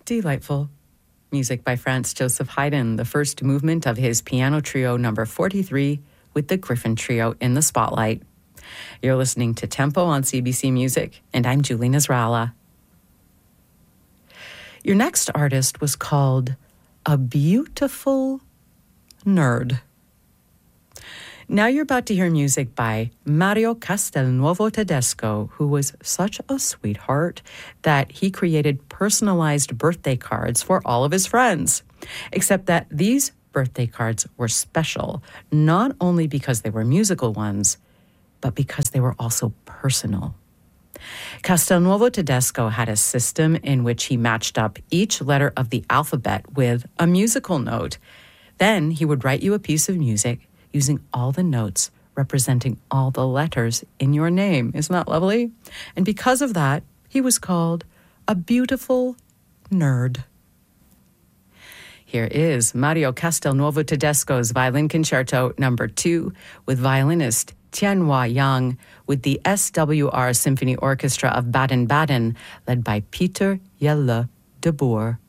Delightful. Music by Franz Joseph Haydn, the first movement of his piano trio number 43 with the Griffin Trio in the spotlight. You're listening to Tempo on CBC Music, and I'm Julie Nasrallah. Your next artist was called A Beautiful Nerd. Now you're about to hear music by Mario Castelnuovo Tedesco, who was such a sweetheart that he created personalized birthday cards for all of his friends. Except that these birthday cards were special, not only because they were musical ones, but because they were also personal. Castelnuovo Tedesco had a system in which he matched up each letter of the alphabet with a musical note. Then he would write you a piece of music using all the notes representing all the letters in your name. Isn't that lovely? And because of that, he was called a beautiful nerd. Here is Mario Castelnuovo Tedesco's Violin Concerto No. 2 with violinist Tianhua Yang with the SWR Symphony Orchestra of Baden-Baden, led by Peter Jelle de Boer.